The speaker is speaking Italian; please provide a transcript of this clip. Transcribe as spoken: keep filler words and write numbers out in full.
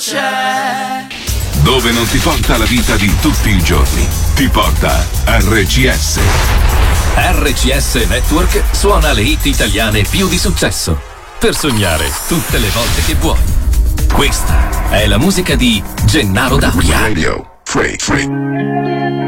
c'è. Dove non ti porta la vita di tutti i giorni, ti porta R C S. R C S Network suona le hit italiane più di successo, per sognare tutte le volte che vuoi. Questa è la musica di Gennaro D'Auria. Radio Free Free.